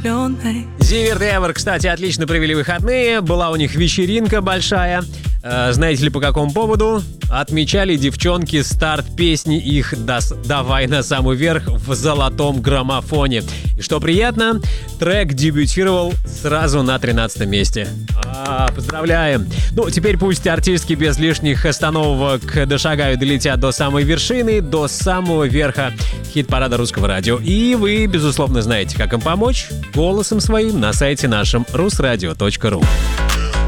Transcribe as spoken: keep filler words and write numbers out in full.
влюбленной. Зиверт и Эвер, кстати, отлично провели выходные. Была у них вечеринка большая. Э, знаете ли, по какому поводу? Отмечали девчонки старт песни их «Давай на самый верх» в золотом граммофоне. И что приятно, трек дебютировал сразу на тринадцатом месте. А, поздравляем! Ну, теперь пусть артистки без лишних остановок дошагают и долетят до самой вершины, до самого верха хит-парада русского радио. И вы, безусловно, знаете, как им помочь. Голосом своим на сайте нашем русрадио точка ру.